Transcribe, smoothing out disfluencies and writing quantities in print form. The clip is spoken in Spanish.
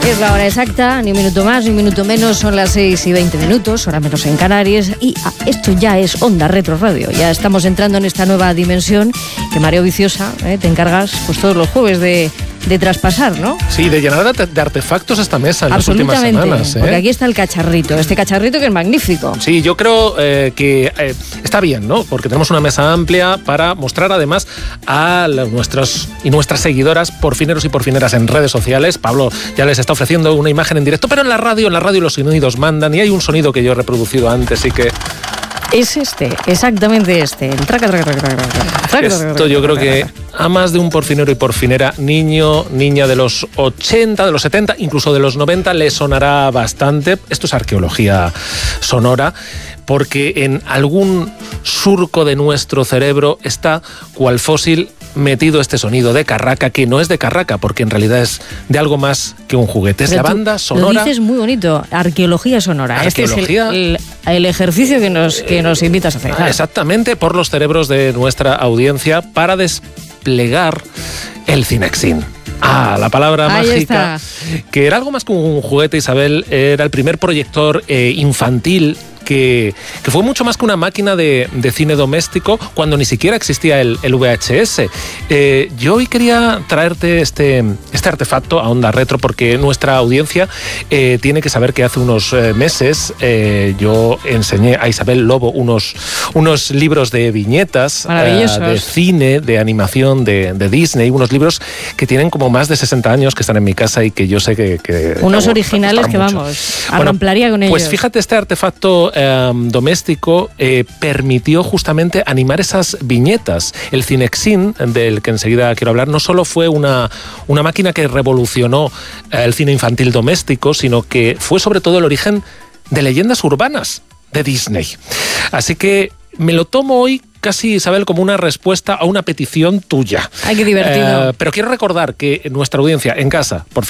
Es la hora exacta, ni un minuto más, ni un minuto menos, son las 6:20, hora menos en Canarias, y esto ya es Onda Retro Radio. Ya estamos entrando en esta nueva dimensión que Mario Viciosa te encargas pues todos los jueves de traspasar, ¿no? Sí, de llenar de artefactos esta mesa en las últimas semanas. Porque aquí está el cacharrito, este cacharrito que es magnífico. Sí, yo creo que está bien, ¿no? Porque tenemos una mesa amplia para mostrar además a nuestras seguidoras porfineros y porfineras en redes sociales. Pablo ya les está ofreciendo una imagen en directo, pero en la radio los sonidos mandan, y hay un sonido que yo he reproducido antes y que... Es exactamente este. El traca. Esto yo creo que a más de un porfinero y porfinera, niño, niña de los 80, de los 70, incluso de los 90, le sonará bastante. Esto es arqueología sonora, porque en algún surco de nuestro cerebro está, cual fósil, metido este sonido de carraca, que no es de carraca, porque en realidad es de algo más que un juguete. Es la banda sonora. Lo dices muy bonito, arqueología sonora. Arqueología. Este es el ejercicio que nos invitas a hacer. Exactamente, por los cerebros de nuestra audiencia, para desplegar el Cinexin. La palabra ahí mágica, está. Que era algo más que un juguete, Isabel. Era el primer proyector infantil que fue mucho más que una máquina de cine doméstico, cuando ni siquiera existía el VHS. Yo hoy quería traerte este artefacto a Onda Retro, porque nuestra audiencia tiene que saber que hace unos meses yo enseñé a Isabel Lobo unos libros de viñetas de cine, de animación de Disney, unos libros que tienen como más de 60 años, que están en mi casa y que yo sé que unos originales que mucho. Vamos, arramplaría con ellos. Pues fíjate, este artefacto doméstico permitió justamente animar esas viñetas. El Cinexin, del que enseguida quiero hablar, no solo fue una máquina que revolucionó el cine infantil doméstico, sino que fue sobre todo el origen de leyendas urbanas de Disney. Así que me lo tomo hoy casi, Isabel, como una respuesta a una petición tuya. Ay, qué divertido. Pero quiero recordar que nuestra audiencia en casa, por fin,